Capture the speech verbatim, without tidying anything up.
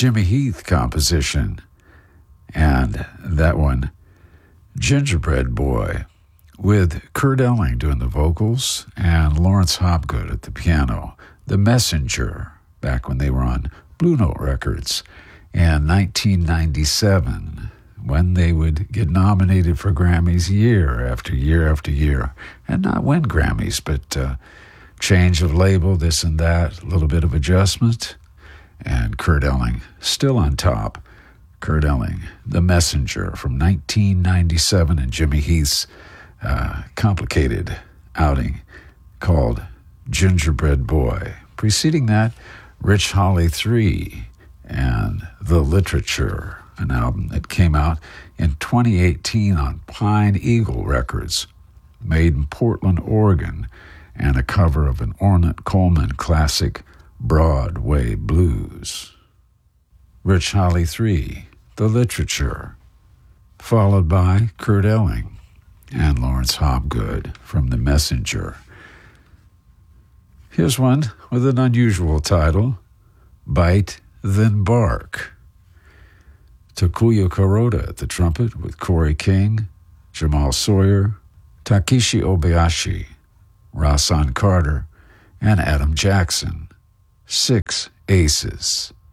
Jimmy Heath composition, and that one, Gingerbread Boy, with Kurt Elling doing the vocals and Lawrence Hopgood at the piano. The Messenger, back when they were on Blue Note Records in nineteen ninety-seven, when they would get nominated for Grammys year after year after year, and not win Grammys, but uh, change of label, this and that, a little bit of adjustment, and Kurt Elling still on top. Kurt Elling, The Messenger from nineteen ninety-seven, and Jimmy Heath's uh, complicated outing called Gingerbread Boy. Preceding that, Rich Holly three and The Literature, an album that came out in twenty eighteen on Pine Eagle Records, made in Portland, Oregon, and a cover of an Ornette Coleman classic, Broadway Blues. Rich Holly three, The Literature, followed by Kurt Elling and Lawrence Hopgood from The Messenger. Here's one with an unusual title, Bite Then Bark. Takuya Kuroda at the trumpet with Corey King, Jamal Sawyer, Takeshi Obayashi, Rasan Carter, and Adam Jackson. Six aces.